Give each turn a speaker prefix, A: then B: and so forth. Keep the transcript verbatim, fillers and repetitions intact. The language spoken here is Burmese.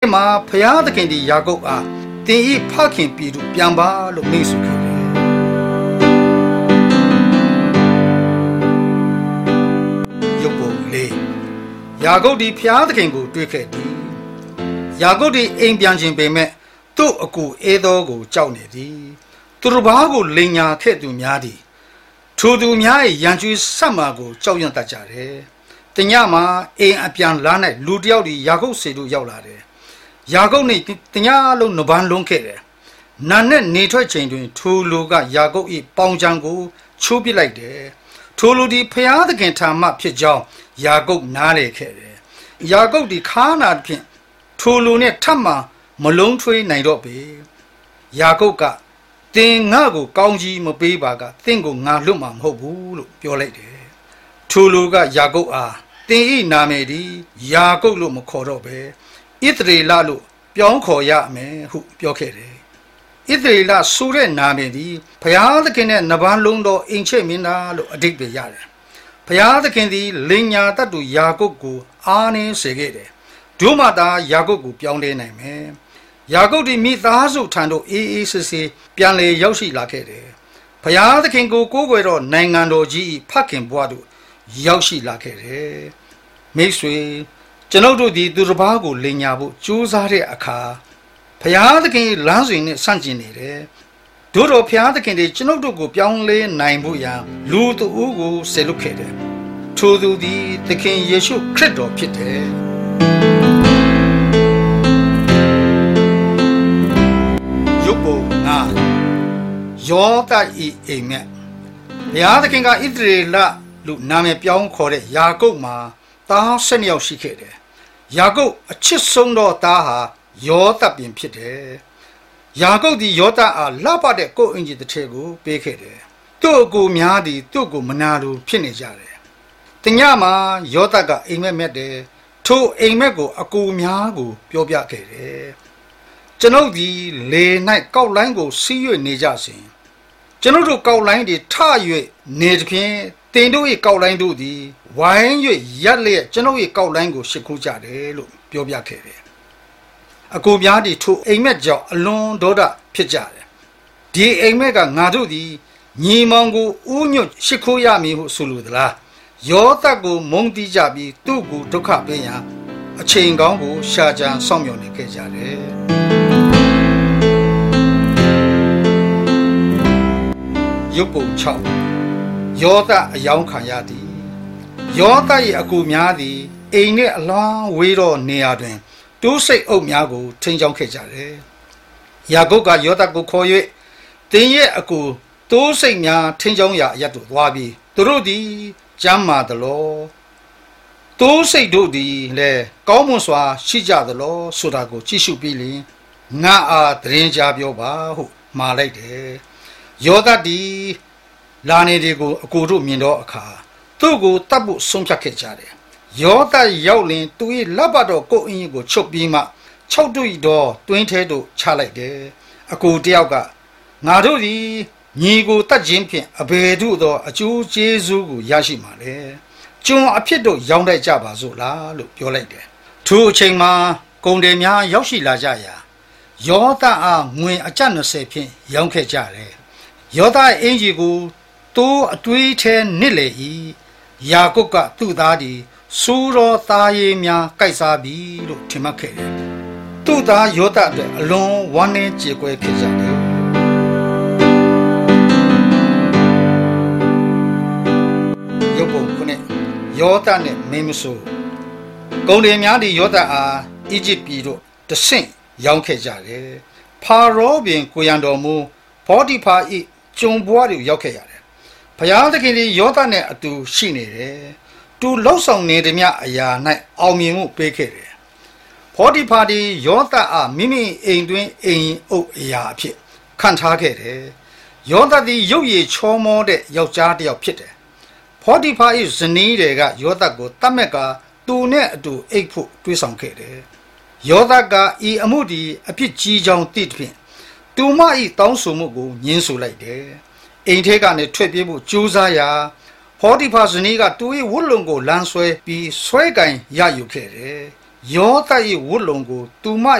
A: မှာဖျားသခင်ဒီယာကုပ်အားတင်ဤဖခင်ပြည်သူပြန်ပါလို့မိတ်ဆွေခဲ့တယ်ရုပ်ပုံလေးယာကုပ်ဒီဖျားသခင်ကိုတွေ့ခဲ့သည်ယာကုပ်ဒီအိမ်ပြန်ခြင်းပေမဲ့သူ့အကူအေးသောကိုကြောက်နေသည်သူတစ်ပါးကိုလိန်ညာခဲ့သူများသည်ထိုသူများ၏ရန်ကျွေးဆက်မှာကိုကြောက်ရွံ့တတ်ကြတယ်တညမှာအိမ်အပြန်လာ၌လူတယောက်ဒီယာကုပ်စီတို့ရောက်လာတယ်ယာကုပ်နှင့်တညလုံးနှပန်းလုံးခဲ့တယ်နာနဲ့နေထွက်ချိန်တွင်ထိုလူကယာကုပ်၏ပေါင်ချံကိုချိုးပစ်လိုက်တယ်ထိုလူဒီဖျားသခင်ထာမဖြစ်ကြောင်းယာကုပ်နားလေခဲ့တယ်ယာကုပ်ဒီခါနာဖြင့်ထိုလူနဲ့ထပ်မှမလုံးထွေးနိုင်တော့ပေယာကုပ်ကတင်ငါ့ကိုကောင်းကြီးမပေးပါကသင်ကိုငါလွတ်မှာမဟုတ်ဘူးလို့ပြောလိုက်တယ်ထိုလူကယာကုပ်အားတင်ဤနာမည်ဒီယာကုပ်လို့မခေါ်တော့ပဲဣသရေလလို့ပြောင်းခေါ်ရမယ်ဟုပြောခဲ့တယ်ဣသရေလဆိုတဲ့နာမည်ဒီဘုရားသခင်နဲ့နဗန်းလုံးတော်အိမ်ချဲ့မင်းသားလို့အဓိပ္ပာယ်ရတယ်ဘုရားသခင်သည်လိန်ညာတတ်သူယာကုပ်ကိုအားနှင်းစေခဲ့တယ်ဒုမတာယာကုပ်ကိုပြောင်းလဲနိုင်မယ်ယာကုပ်ဒီမိသားစုထံသို့အေးအေးဆေးဆေးပြန်လေရောက်ရှိလာခဲ့တယ်ဘုရားသခင်ကိုကိုးကွယ်တော့နိုင်ငံတော်ကြီးဖခင်ဘွားတို့ရောက်ရှိလာခဲ့တယ်မိတ်ဆွေကျွန်ုပ်တို့ဒီသူတစ်ပါးကိုလိန်ညာဖို့ကြိုးစားတဲ့အခါဘုရားသခင်လမ်းစဉ်နဲ့ဆန့်ကျင်နေတယ်တို့တော်ဘုရားသခင်တွေကျွန်ုပ်တို့ကိုပြောင်းလဲနိုင်ဖို့ရန်လူတဦးကိုဆေလွတ်ခဲ့တယ်ထိုသူသည်သခင်ယေရှုခရစ်တော်ဖြစ်တယ်ရုပ်ပုံငါယောသဤအိမ်မက်ဘုရားသခင်ကဣသရေလလူနာမည်ပြောင်းခေါ်တဲ့ယာကုပ်မှာသားဆယ်နှစ်ယောက်ရှိခဲ့တယ်ယာကုပ်အချစ်ဆုံးသောသားဟာယောသပင်ဖြစ်တယ်ယာကုပ်သည်ယောသအားလှပတဲ့ကိုယ်အင်ကြီးတစ်ထည်ကိုပေးခဲ့တယ်သူ့အကူများသည်သူ့ကိုမနာလိုဖြစ်နေကြတယ်တညမှာယောသကအိမ်မက်မက်တယ်ထိုအိမ်မက်ကိုအကူများကိုပြောပြခဲ့တယ်ကျွန်ုပ်ဒီလေ၌ကောက်လိုင်းကိုစီး၍နေကြစဉ်ကျွန်ုပ်တို့ကောက်လိုင်းတွေထ၍နေသဖြင့်တင်တို့၏ကောက်လိုင်းတို့သည်ဝိုင်း၍ရက်လျက်ကျွန်ုပ်၏ကောက်လိုင်းကိုရှစ်ခိုးကြတယ်လို့ပြောပြခဲ့တယ်အကူများသည်ထိုအိမ်မက်ကြောင့်အလွန်ဒေါသဖြစ်ကြတယ်ဒီအိမ်မက်ကငါတို့သည်ညီမောင်ကိုဥညွတ်ရှစ်ခိုးရမည်ဟုဆိုလိုသလားယောသကိုမုန်းတီးကြပြီးသူ့ကိုဒုက္ခပေးရန်အချိန်ကောင်းကိုရှာကြံစောင့်မျှော်နေခဲ့ကြတယ်ရုပ်ပုံ၆ယောသအယောင်ခံရသည်ယောသ၏အကူများသည်အိမ်နှင့်အလွန်ဝေးသောနေရာတွင်တိုးစိတ်အုပ်များကိုထိန်းချောင်းခဲ့ကြတယ်ယာကုပ်ကယောသကိုခေါ်၍တင်းရဲ့အကူတိုးစိတ်များထိန်းချောင်းရာအရတ်သို့သွားပြီးသူတို့သည်ကျမ်းမာသလောတိုးစိတ်တို့သည်လည်းကောင်းမွန်စွာရှိကြသလောဆိုတာကိုကြည့်ရှုပြီးလျှင်ငါအားသတင်းကြားပြောပါဟုမှာလိုက်တယ်ယောသသည်လာနေတွေကိုအကိုတို့မြင်တော့အခါသူ့ကိုတတ်ဖို့ဆုံးဖြတ်ခဲ့ကြတယ်ယောသရောက်လင်သူ၏လက်ပတ်တော်ကိုအင်းကိုချုပ်ပြီးမှ၆တွေ့တော်တွင်းထဲသို့ချလိုက်တယ်အကိုတယောက်ကငါတို့သည်ညီကိုတတ်ခြင်းဖြင့်အဘယ်သို့သောအကျိုးကျေးဇူးကိုရရှိမှာလဲကျွန်အဖြစ်တို့ရောင်းတတ်ကြပါစို့လားလို့ပြောလိုက်တယ်ထိုအချိန်မှာကုန်တယ်များရောက်ရှိလာကြရာယောသအားငွေအကျပ်၂၀ဖြင့်ရောင်းခဲ့ကြတယ်ယောသအင်ကြီးကိုတိုးအတွေးထဲနစ်လေ၏ယာကုပ်ကသူ့သားသည်စူးတော်သားရည်များကိုက်စားပြီလို့ထင်မှတ်ခဲ့တယ်သူ့သားယောသအတွက်အလွန်ဝမ်းနည်းကြေကွဲခဲ့ကြတယ်ရုပ်ပုံခုနှစ်ယောသနဲ့မင်းမဆိုးကုန်တယ်များသည်ယောသအားအီဂျစ်ပြည်တို့တဆင့်ရောင်းခဲ့ကြတယ်ဖာရောဘင်ကိုရန်တော်မူဘောတိဖာ၏ကျုံဘွားတွေရောက်ခဲ့ရတယ်ဘုရားသခင်သည်ယောသနဲ့အတူရှိနေတယ်သူလှုပ်ဆောင်နေသည်များအရာ၌အောင်မြင်မှုပေးခဲ့တယ်ဘောတိဖာသည်ယောသအားမိမိအိမ်တွင်အိမ်အုပ်အရာအဖြစ်ခံထားခဲ့တယ်ယောသသည်ရုပ်ရည်ချောမောတဲ့ယောက်ျားတစ်ယောက်ဖြစ်တယ်ဘောတိဖာ၏ဇနီးတွေကယောသကိုတတ်မဲ့ကသူနဲ့အတူအိပ်ဖို့တွေးဆောင်ခဲ့တယ်ယောသကဤအမှုသည်အဖြစ်ကြီးကြောင်းသိသဖြင့်သူမ၏တောင်းဆိုမှုကိုညှင်းဆိုလိုက်တယ်အိမ်ထဲကနေထွက်ပြေးဖို့ကြိုးစားရာဘောတိဖာဇနီးကသူ၏ဝတ်လုံကိုလမ်းဆွဲပြီးဆွဲကင်ရယူခဲ့တယ်ယောသ၏ဝတ်လုံကိုသူမ